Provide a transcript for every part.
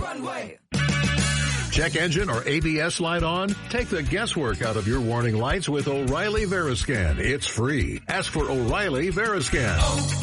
runway. Check engine or ABS light on? Take the guesswork out of your warning lights with O'Reilly Veriscan. It's free. Ask for O'Reilly Veriscan.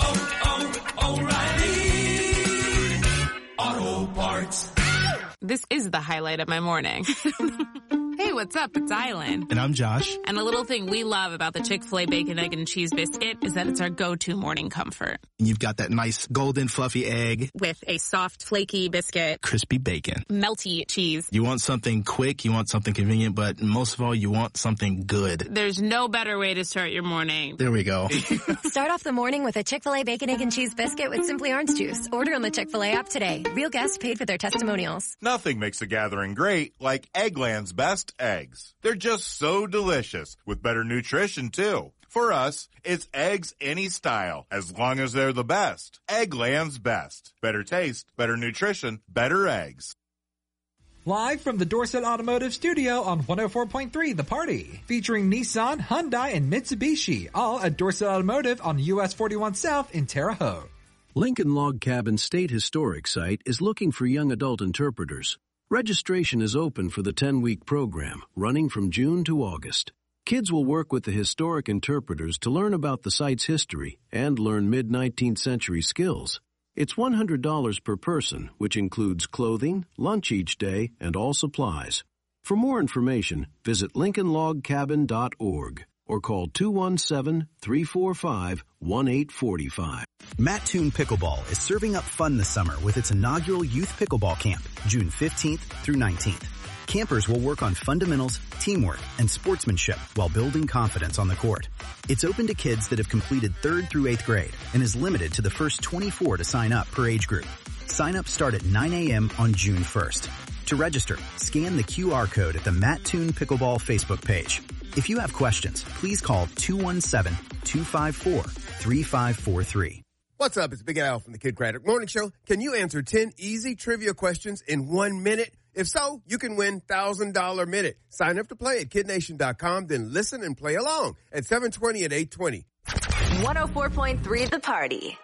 O'Reilly Auto Parts. This is the highlight of my morning. Hey, what's up? It's Island. And I'm Josh. And a little thing we love about the Chick-fil-A Bacon, Egg, and Cheese Biscuit is that it's our go-to morning comfort. And you've got that nice golden fluffy egg. With a soft, flaky biscuit. Crispy bacon. Melty cheese. You want something quick, you want something convenient, but most of all, you want something good. There's no better way to start your morning. There we go. Start off the morning with a Chick-fil-A Bacon, Egg, and Cheese Biscuit with Simply Orange Juice. Order on the Chick-fil-A app today. Real guests paid for their testimonials. Nothing makes a gathering great like Eggland's best eggs. They're just so delicious, with better nutrition, too. For us, it's eggs any style, as long as they're the best. Eggland's best. Better taste, better nutrition, better eggs. Live from the Dorset Automotive Studio on 104.3 The Party. Featuring Nissan, Hyundai, and Mitsubishi, all at Dorset Automotive on US 41 South in Terre Haute. Lincoln Log Cabin State Historic Site is looking for young adult interpreters. Registration is open for the 10-week program, running from June to August. Kids will work with the historic interpreters to learn about the site's history and learn mid-19th century skills. It's $100 per person, which includes clothing, lunch each day, and all supplies. For more information, visit lincolnlogcabin.org or call 217-345-1845. Mattoon Pickleball is serving up fun this summer with its inaugural Youth Pickleball Camp, June 15th through 19th. Campers will work on fundamentals, teamwork, and sportsmanship while building confidence on the court. It's open to kids that have completed 3rd through 8th grade and is limited to the first 24 to sign up per age group. Sign-ups start at 9 a.m. on June 1st. To register, scan the QR code at the Mattoon Pickleball Facebook page. If you have questions, please call 217-254-3543. What's up? It's Big Al from the Kid Craddock Morning Show. Can you answer 10 easy trivia questions in 1 minute? If so, you can win $1,000 minute. Sign up to play at kidnation.com, then listen and play along at 7:20 and 8:20. 104.3 The Party.